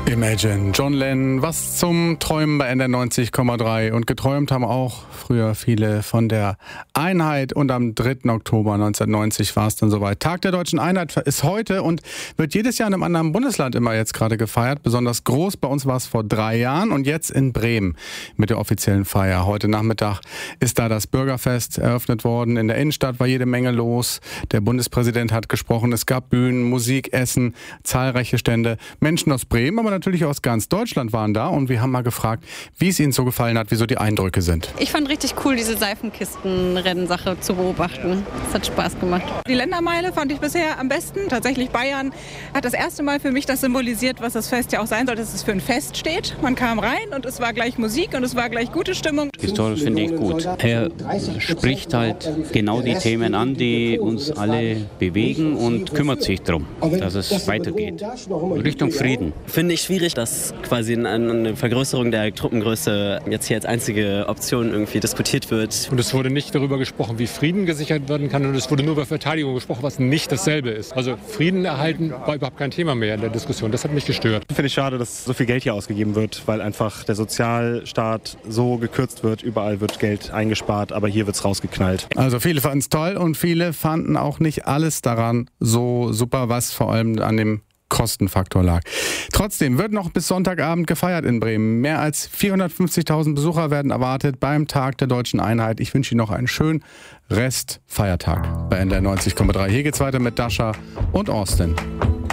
Imagine, John Lennon, was zum Träumen bei NDR 90,3. Und geträumt haben auch früher viele von der Einheit. Und am 3. Oktober 1990 war es dann soweit. Tag der Deutschen Einheit ist heute und wird jedes Jahr in einem anderen Bundesland immer jetzt gerade gefeiert. Besonders groß, bei uns war es vor 3 Jahren und jetzt in Bremen mit der offiziellen Feier. Heute Nachmittag ist da das Bürgerfest eröffnet worden. In der Innenstadt war jede Menge los. Der Bundespräsident hat gesprochen. Es gab Bühnen, Musik, Essen, zahlreiche Stände. Menschen aus Bremen, aber natürlich aus ganz Deutschland waren da und wir haben mal gefragt, wie es ihnen so gefallen hat, wie so die Eindrücke sind. Ich fand richtig cool, diese Seifenkistenrennen-Sache zu beobachten. Es hat Spaß gemacht. Die Ländermeile fand ich bisher am besten. Tatsächlich Bayern hat das erste Mal für mich das symbolisiert, was das Fest ja auch sein soll, dass es für ein Fest steht. Man kam rein und es war gleich Musik und es war gleich gute Stimmung. Historisch finde ich gut. Er spricht halt genau die Themen an, die uns alle bewegen und kümmert sich darum, dass es weitergeht. Richtung Frieden. Finde ich schwierig, dass quasi eine Vergrößerung der Truppengröße jetzt hier als einzige Option irgendwie diskutiert wird. Und es wurde nicht darüber gesprochen, wie Frieden gesichert werden kann, und es wurde nur über Verteidigung gesprochen, was nicht dasselbe ist. Also Frieden erhalten war überhaupt kein Thema mehr in der Diskussion. Das hat mich gestört. Finde ich schade, dass so viel Geld hier ausgegeben wird, weil einfach der Sozialstaat so gekürzt wird. Überall wird Geld eingespart, aber hier wird es rausgeknallt. Also viele fanden es toll und viele fanden auch nicht alles daran so super, was vor allem an dem Kostenfaktor lag. Trotzdem wird noch bis Sonntagabend gefeiert in Bremen. Mehr als 450.000 Besucher werden erwartet beim Tag der Deutschen Einheit. Ich wünsche Ihnen noch einen schönen Restfeiertag bei NDR 90,3. Hier geht's weiter mit Dasha und Austin.